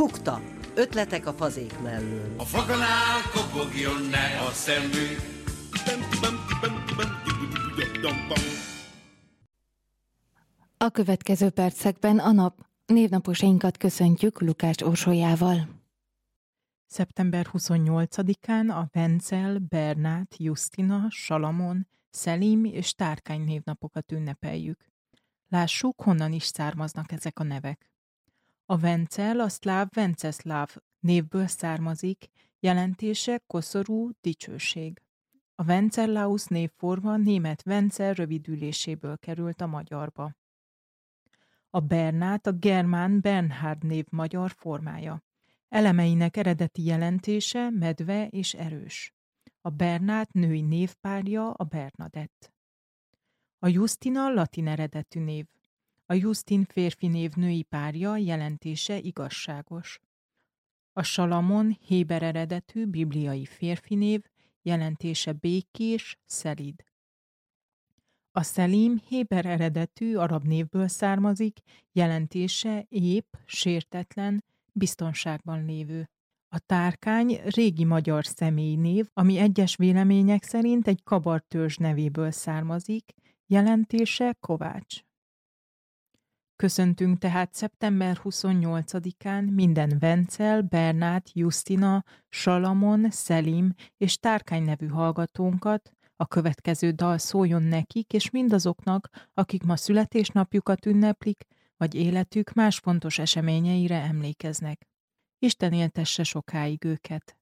Kukta. Ötletek a fazék mellől. A fakanál kopogjon ne a szemünk. A következő percekben a névnaposainkat köszöntjük Lukács Orsolyával. Szeptember 28-án a Vencel, Bernát, Justina, Salamon, Szelim és Tárkány névnapokat ünnepeljük. Lássuk, honnan is származnak ezek a nevek. A Vencel a szláv Venceszláv névből származik, jelentése koszorú, dicsőség. A Wenceslaus névforma német Vencel rövidüléséből került a magyarba. A Bernát a germán Bernhard név magyar formája. Elemeinek eredeti jelentése medve és erős. A Bernát női névpárja a Bernadett. A Justina latin eredetű név. A Justin férfi név női párja jelentése igazságos. A Salamon héber eredetű bibliai férfi név jelentése békés, szelíd. A Szelim héber eredetű arab névből származik, jelentése ép, sértetlen, biztonságban lévő. A Tárkány régi magyar személynév, ami egyes vélemények szerint egy kabartörzs nevéből származik, jelentése Kovács. Köszöntünk tehát szeptember 28-án minden Vencel, Bernát, Justina, Salamon, Szelim és Tárkány nevű hallgatónkat. A következő dal szóljon nekik és mindazoknak, akik ma születésnapjukat ünneplik, vagy életük más fontos eseményeire emlékeznek. Isten éltesse sokáig őket!